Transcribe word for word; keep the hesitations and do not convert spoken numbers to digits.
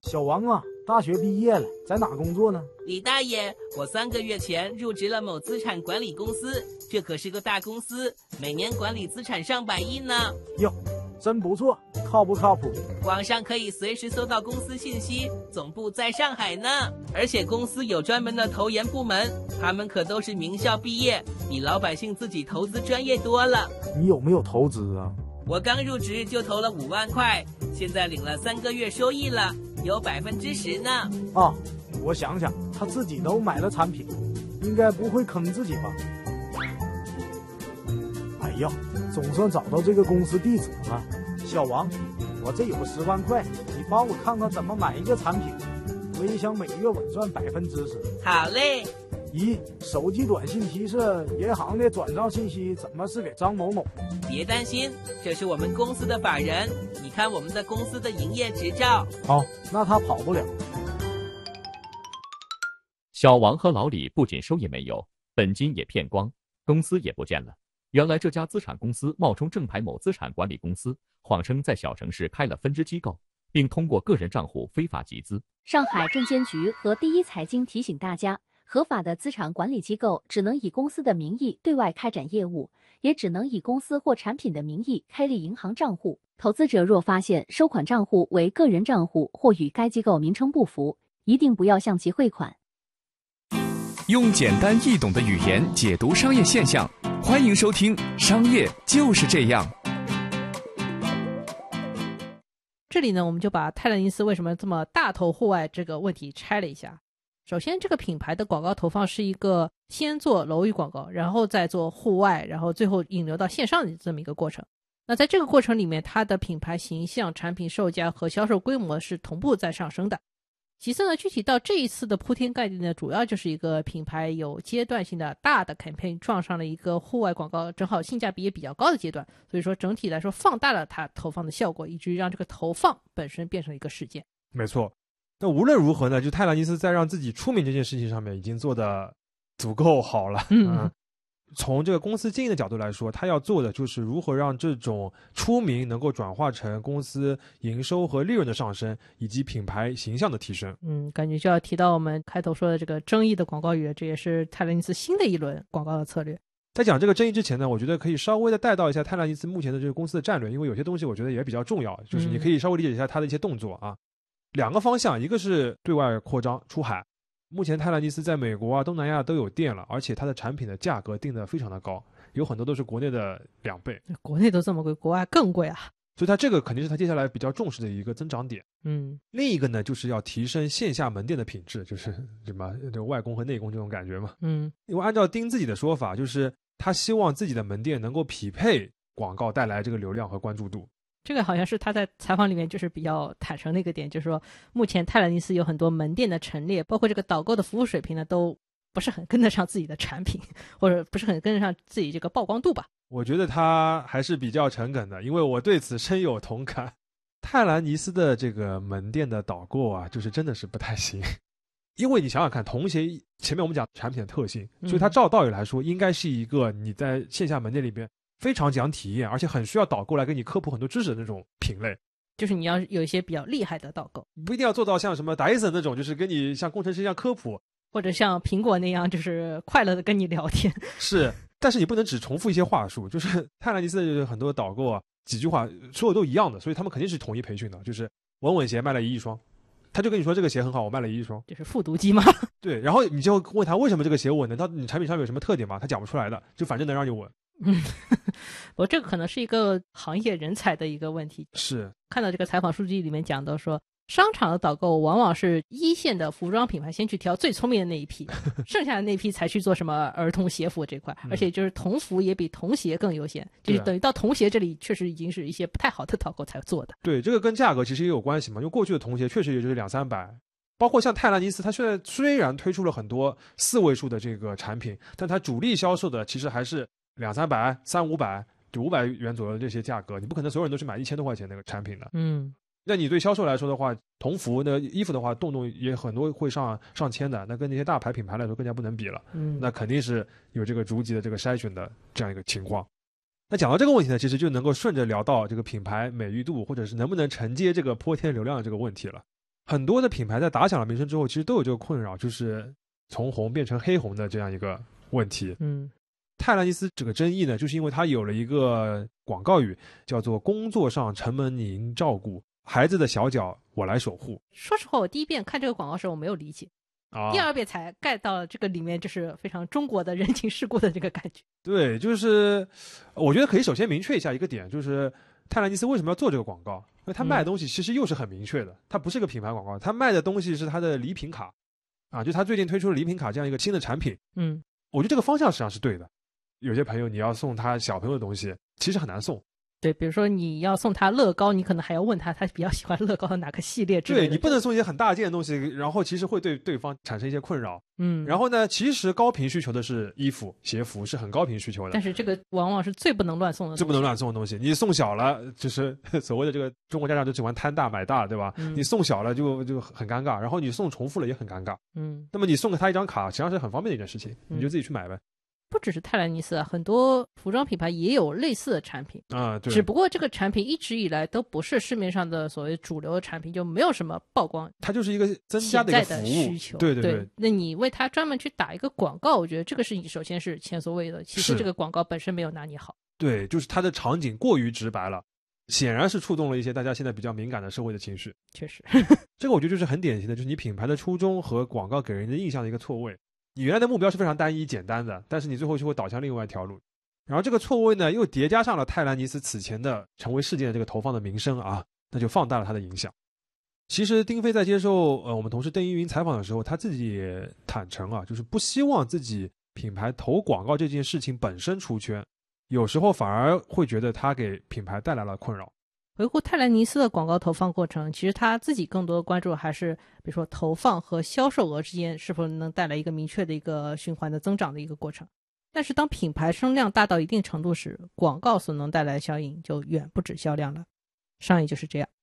小王啊，大学毕业了，在哪工作呢？ 李大爷，我三个月前入职了某资产管理公司，这可是个大公司，每年管理资产上百亿呢。 哟，真不错，靠不靠谱？ 网上可以随时搜到公司信息，总部在上海呢。而且公司有专门的投研部门，他们可都是名校毕业，比老百姓自己投资专业多了。 你有没有投资啊？ 我刚入职就投了五万块，现在领了三个月收益了，有百分之十呢。 啊，我想想，他自己都买了产品，应该不会坑自己吧？哎呀，总算找到这个公司地址了。小王，我这有十万块，你帮我看看怎么买一个产品，我也想每月稳赚百分之十。 好嘞。 咦，手机短信提示银行的转账信息怎么是给张某某？ 别担心，这是我们公司的法人，你看我们的公司的营业执照。 好，那他跑不了。 小王和老李不仅收益没有，本金也骗光，公司也不见了。原来这家资产公司冒充正牌某资产管理公司，谎称在小城市开了分支机构，并通过个人账户非法集资。 上海证监局和第一财经提醒大家，合法的资产管理机构只能以公司的名义对外开展业务，也只能以公司或产品的名义开立银行账户。投资者若发现收款账户为个人账户或与该机构名称不符，一定不要向其汇款。 用简单易懂的语言解读商业现象，欢迎收听《商业就是这样》。 这里呢，我们就把泰勒尼斯为什么这么大投户外这个问题拆了一下。首先，这个品牌的广告投放是一个先做楼宇广告，然后再做户外，然后最后引流到线上的这么一个过程。那在这个过程里面，它的品牌形象、产品售价和销售规模是同步在上升的。其次呢，具体到这一次的铺天盖地呢，主要就是一个品牌有阶段性的大的 campaign 撞上了一个户外广告正好性价比也比较高的阶段，所以说整体来说放大了它投放的效果，以至于让这个投放本身变成一个事件。 没错。那无论如何呢，就泰勒尼斯在让自己出名这件事情上面已经做得足够好了。 嗯， 嗯从这个公司经营的角度来说，他要做的就是如何让这种出名能够转化成公司营收和利润的上升，以及品牌形象的提升。 嗯，感觉就要提到我们开头说的这个争议的广告语，这也是泰勒尼斯新的一轮广告的策略。 在讲这个争议之前呢，我觉得可以稍微的带到一下泰勒尼斯目前的这个公司的战略，因为有些东西我觉得也比较重要，就是你可以稍微理解一下他的一些动作啊。嗯、两个方向，一个是对外扩张出海。目前泰勒尼斯在美国啊、东南亚都有店了，而且它的产品的价格定得非常的高，有很多都是国内的两倍。 国内都这么贵，国外更贵啊！ 所以它这个肯定是它接下来比较重视的一个增长点。 嗯， 另一个呢，就是要提升线下门店的品质，就是什么这外公和内公这种感觉嘛。 嗯， 因为按照丁自己的说法，就是他希望自己的门店能够匹配广告带来这个流量和关注度。 这个好像是他在采访里面就是比较坦诚的一个点，就是说目前泰勒尼斯有很多门店的陈列，包括这个导购的服务水平呢，都不是很跟得上自己的产品，或者不是很跟得上自己这个曝光度吧。 我觉得他还是比较诚恳的，因为我对此深有同感。泰勒尼斯的这个门店的导购啊，就是真的是不太行。因为你想想看，童鞋前面我们讲产品的特性，所以它照道理来说应该是一个你在线下门店里边非常讲体验，而且很需要导购来给你科普很多知识的那种品类。 就是你要有一些比较厉害的导购， 不一定要做到像什么戴森那种，就是跟你像工程师一样科普， 或者像苹果那样就是快乐的跟你聊天。 是，但是你不能只重复一些话术，就是泰勒尼斯的很多导购啊，几句话所有都一样的，所以他们肯定是统一培训的，就是稳稳鞋卖了一亿双，他就跟你说这个鞋很好，我卖了一亿双， 就是复读机嘛。 对，然后你就问他为什么这个鞋稳，难道你产品上面有什么特点吗？他讲不出来的，就反正能让你稳。 嗯，不过这个可能是一个行业人才的一个问题。 是， 看到这个采访数据里面讲到说，商场的导购往往是一线的服装品牌先去挑最聪明的那一批，剩下的那批才去做什么儿童鞋服这块，而且就是童服也比童鞋更优先，就是等于到童鞋这里确实已经是一些不太好的导购才做的。 对，这个跟价格其实也有关系嘛，因为过去的童鞋确实也就是两三百。包括像泰勒尼斯，它现在虽然推出了很多四位数的这个产品，但它主力销售的其实还是两三百、三五百、就五百元左右的这些价格，你不可能所有人都去买一千多块钱那个产品的。 嗯， 那你对销售来说的话，同服那衣服的话，动动也很多会上上千的，那跟那些大牌品牌来说更加不能比了。 嗯， 那肯定是有这个逐级的这个筛选的这样一个情况。那讲到这个问题呢，其实就能够顺着聊到这个品牌美誉度，或者是能不能承接这个泼天流量的这个问题了。 很多的品牌在打响了名声之后，其实都有这个困扰，就是从红变成黑红的这样一个问题。 嗯， 泰兰尼斯这个争议呢，就是因为它有了一个广告语，叫做工作上城门您照顾，孩子的小脚我来守护。 说实话，我第一遍看这个广告时候我没有理解， 啊， 第二遍才 get 到了这个里面就是非常中国的人情世故的这个感觉。 对，就是我觉得可以首先明确一下一个点，就是泰兰尼斯为什么要做这个广告？因为他卖的东西其实又是很明确的，嗯、它不是个品牌广告，他卖的东西是他的礼品卡，啊，就他最近推出了礼品卡这样一个新的产品。 嗯， 我觉得这个方向实际上是对的。有些朋友你要送他小朋友的东西，其实很难送。 对，比如说你要送他乐高，你可能还要问他他比较喜欢乐高的哪个系列之类的。 对，你不能送一些很大件的东西，然后其实会对对方产生一些困扰。 嗯， 然后呢，其实高频需求的是衣服、鞋服，是很高频需求的。 但是这个往往是最不能乱送的东西， 最不能乱送的东西。你送小了，就是所谓的这个中国家长就喜欢贪大买大，对吧？ 嗯、 你送小了就就很尴尬，然后你送重复了也很尴尬。 嗯， 那么你送给他一张卡，实际上是很方便的一件事情，你就自己去买呗。 不只是泰兰尼斯啊，很多服装品牌也有类似的产品啊，对。 只不过这个产品一直以来都不是市面上的所谓主流的产品，就没有什么曝光。 它就是一个增加的一个服务需求， 对对对, 对。 那你为它专门去打一个广告，我觉得这个是你首先是前所未有的。其实这个广告本身没有拿捏好。 对，就是它的场景过于直白了，显然是触动了一些大家现在比较敏感的社会的情绪。 确实， 这个我觉得就是很典型的，就是你品牌的初衷和广告给人的印象的一个错位。你原来的目标是非常单一简单的，但是你最后就会导向另外一条路，然后这个错位呢又叠加上了泰兰尼斯此前的成为事件的这个投放的名声啊，那就放大了它的影响。其实丁飞在接受呃我们同事邓一云采访的时候，他自己也坦诚啊，就是不希望自己品牌投广告这件事情本身出圈，有时候反而会觉得它给品牌带来了困扰。 回顾泰兰尼斯的广告投放过程，其实他自己更多的关注还是比如说投放和销售额之间是否能带来一个明确的一个循环的增长的一个过程。但是当品牌声量大到一定程度时，广告所能带来的效应就远不止销量了。商业就是这样。